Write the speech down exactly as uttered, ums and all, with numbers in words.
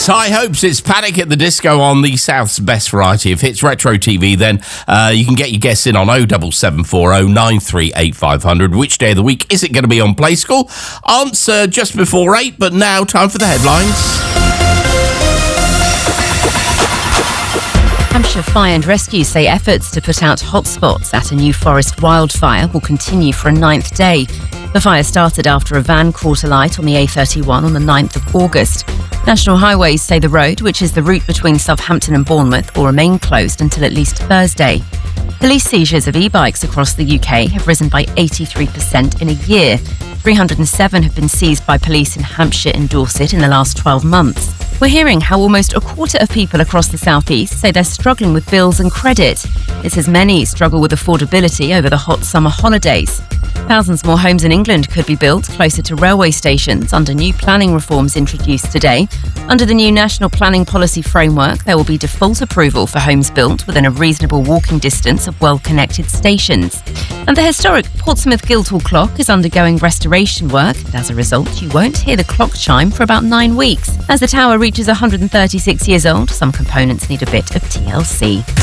Yes, high hopes. It's Panic at the Disco on the South's best variety of hits, Retro T V. Then uh, you can get your guests in on oh seven seven four oh nine three eight five hundred. Which day of the week is it going to be on Play School? Answer just before eight, but now time for the headlines. Hampshire Fire and Rescue say efforts to put out hotspots at a New Forest wildfire will continue for a ninth day. The fire started after a van caught alight on the A thirty-one on the ninth of August. National Highways say the road, which is the route between Southampton and Bournemouth, will remain closed until at least Thursday. Police seizures of e-bikes across the U K have risen by eighty-three percent in a year. three hundred seven have been seized by police in Hampshire and Dorset in the last twelve months. We're hearing how almost a quarter of people across the South East say they're struggling with bills and credit. It's as many struggle with affordability over the hot summer holidays. Thousands more homes in England could be built closer to railway stations under new planning reforms introduced today. Under the new National Planning Policy Framework, there will be default approval for homes built within a reasonable walking distance of well-connected stations. And the historic Portsmouth Guildhall clock is undergoing restoration work. And as a result, you won't hear the clock chime for about nine weeks. As the tower reaches one hundred thirty-six years old, some components need a bit of T L C.